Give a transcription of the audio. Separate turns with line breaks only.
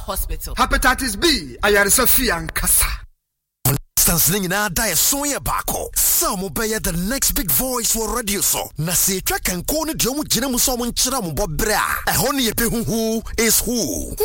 Hospital.
Hepatitis B, ayaresa fi ankasa.
Stansling na die soya bako. Some obey the next big voice for radio so. Na se track and corner jomu jina muso mun chira mu bobra. Ehoni yepe who is who.